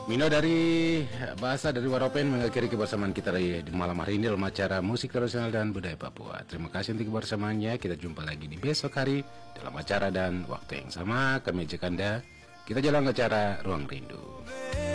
Mino dari bahasa dari Waropen mengakhiri kebersamaan kita di malam hari ini dalam acara musik tradisional dan budaya Papua. Terima kasih untuk kebersamaannya. Kita jumpa lagi di besok hari dalam acara dan waktu yang sama. Kami ajak Anda, kita jalan ke acara Ruang Rindu.